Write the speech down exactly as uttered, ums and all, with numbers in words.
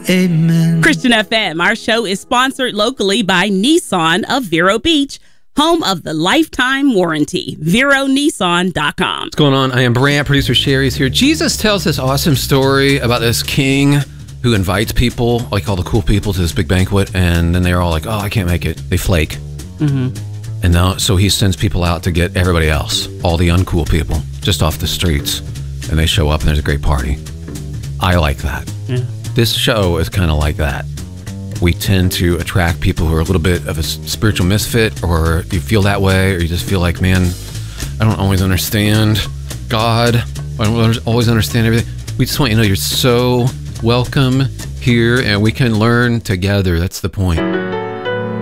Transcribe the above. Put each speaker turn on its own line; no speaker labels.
Amen.
Christian F M, our show is sponsored locally by Nissan of Vero Beach, home of the lifetime warranty. Vero Nissan dot com.
What's going on? I am Brant. Producer Sherry's here. Jesus tells this awesome story about this king who invites people, like all the cool people, to this big banquet, and then they're all like, oh, I can't make it. They flake. Mm-hmm. And now, so he sends people out to get everybody else, all the uncool people, just off the streets. And they show up and there's a great party. I like that.
Yeah.
This show is kind of like that. We tend to attract people who are a little bit of a spiritual misfit, or you feel that way, or you just feel like, man, I don't always understand God. I don't always understand everything. We just want you to know you're so welcome here, and we can learn together. That's the point.